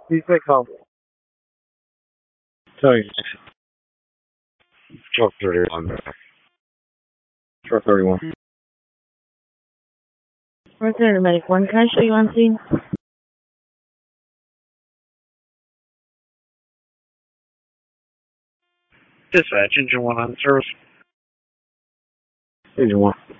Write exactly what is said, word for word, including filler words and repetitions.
Please take call. Sorry. twelve thirty-one. twelve thirty-one. Representative Medic one, can I show you on scene? Dispatch, engine one on service. Engine one.